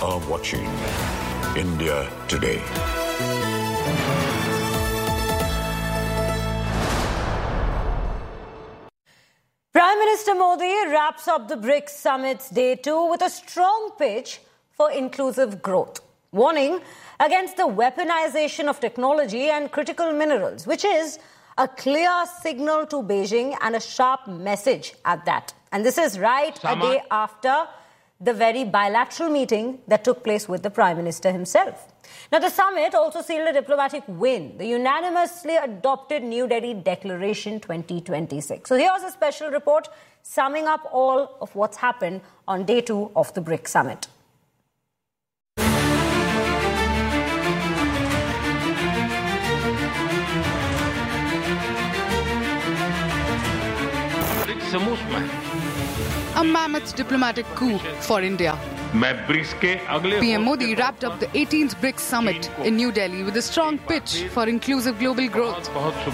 are watching India Today. Prime Minister Modi wraps up the BRICS Summit's Day 2 with a strong pitch for inclusive growth, warning against the weaponization of technology and critical minerals, which is a clear signal to Beijing and a sharp message at that. And this is right a day after the very bilateral meeting that took place with the Prime Minister himself. Now, the summit also sealed a diplomatic win, the unanimously adopted New Delhi Declaration 2026. So here's a special report summing up all of what's happened on day 2 of the BRICS Summit. A mammoth diplomatic coup for India. PM Modi wrapped up the 18th BRICS Summit in New Delhi with a strong pitch for inclusive global growth,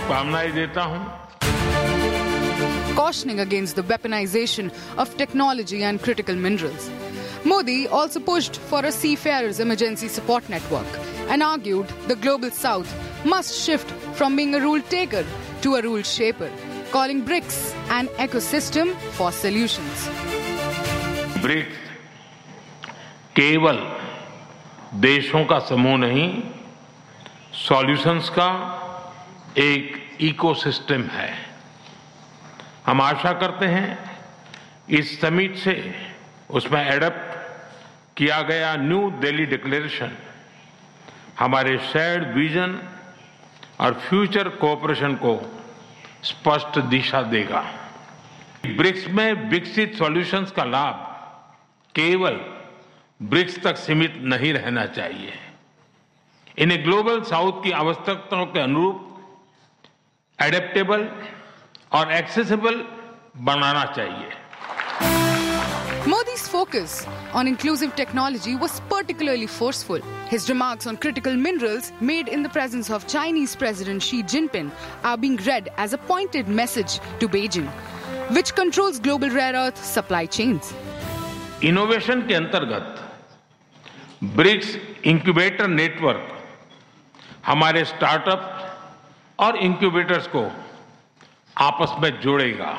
cautioning against the weaponization of technology and critical minerals. Modi also pushed for a seafarers' emergency support network and argued the global south must shift from being a rule taker to a rule shaper, calling BRICS an ecosystem for solutions. BRICS केवल देशों का समूह नहीं, solutions का एक ecosystem है। हम आशा करते हैं इस समिट से उसमें एडप्ट किया गया न्यू दिल्ली डिक्लेरेशन हमारे शेयर्ड विजन और फ्यूचर कोऑपरेशन को स्पष्ट दिशा देगा। ब्रिक्स में विकसित सॉल्यूशंस का लाभ केवल ब्रिक्स तक सीमित नहीं रहना चाहिए। इन्हें ग्लोबल साउथ की आवश्यकताओं के अनुरूप एडेप्टेबल और एक्सेसिबल बनाना चाहिए। Modi's focus on inclusive technology was particularly forceful. His remarks on critical minerals made in the presence of Chinese President Xi Jinping are being read as a pointed message to Beijing, which controls global rare earth supply chains. Innovation के अंतर्गत BRICS incubator network हमारे startup और incubators को आपस में जोड़ेगा।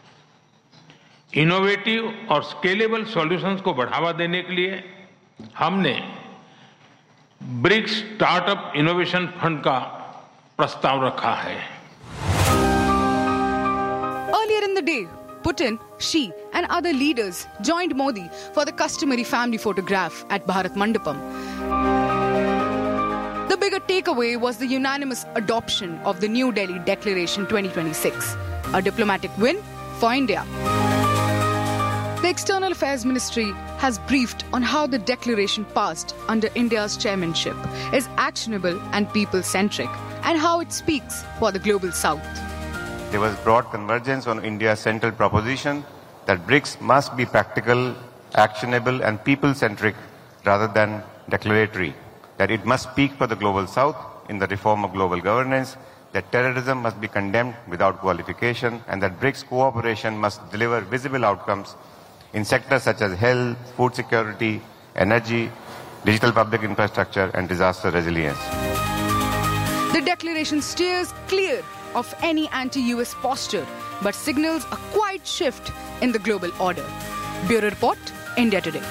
Innovative और scalable solutions को बढ़ावा देने के लिए हमने ब्रिक्स स्टार्टअप इनोवेशन फंड का प्रस्ताव रखा है। Earlier in the day, Putin, Xi and other leaders joined Modi for the customary family photograph at Bharat Mandapam. The bigger takeaway was the unanimous adoption of the New Delhi Declaration 2026, a diplomatic win for India. The External Affairs Ministry has briefed on how the declaration passed under India's chairmanship is actionable and people-centric, and how it speaks for the global south. There was broad convergence on India's central proposition that BRICS must be practical, actionable and people-centric rather than declaratory, that it must speak for the global south in the reform of global governance, that terrorism must be condemned without qualification, and that BRICS cooperation must deliver visible outcomes in sectors such as health, food security, energy, digital public infrastructure and disaster resilience. The declaration steers clear of any anti-US posture, but signals a quiet shift in the global order. Bureau Report, India Today.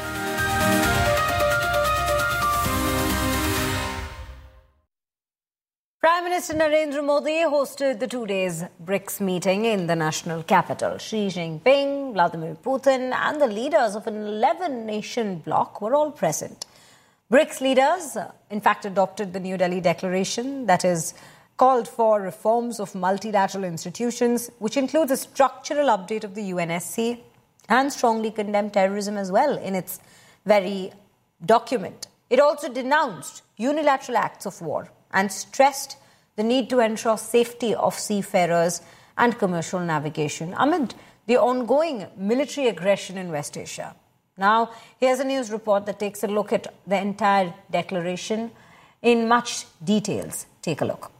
Prime Minister Narendra Modi hosted the 2 days BRICS meeting in the national capital. Xi Jinping, Vladimir Putin and the leaders of an 11-nation bloc were all present. BRICS leaders, in fact, adopted the New Delhi Declaration that is called for reforms of multilateral institutions, which includes a structural update of the UNSC and strongly condemned terrorism as well in its very document. It also denounced unilateral acts of war and stressed the need to ensure safety of seafarers and commercial navigation amid the ongoing military aggression in West Asia. Now, here's a news report that takes a look at the entire declaration in much details. Take a look.